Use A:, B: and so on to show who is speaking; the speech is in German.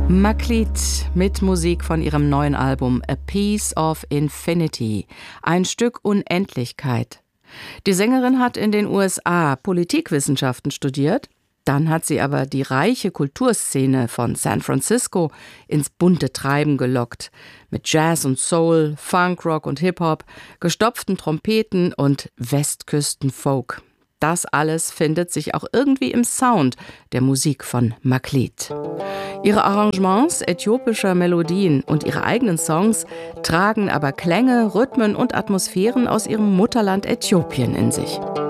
A: Maklit mit Musik von ihrem neuen Album A Piece of Infinity, ein Stück Unendlichkeit. Die Sängerin hat in den USA Politikwissenschaften studiert, dann hat sie aber die reiche Kulturszene von San Francisco ins bunte Treiben gelockt, mit Jazz und Soul, Funkrock und Hip-Hop, gestopften Trompeten und Westküsten-Folk. Das alles findet sich auch irgendwie im Sound der Musik von Maklit. Ihre Arrangements äthiopischer Melodien und ihre eigenen Songs tragen aber Klänge, Rhythmen und Atmosphären aus ihrem Mutterland Äthiopien in sich.